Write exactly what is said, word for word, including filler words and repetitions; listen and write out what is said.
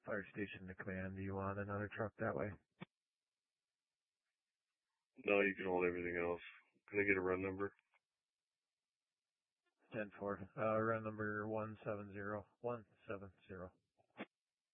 fire station to command. Do you want another truck that way? No, you can hold everything else. Can I get a run number? ten four. Uh, run number one seven zero one seven zero.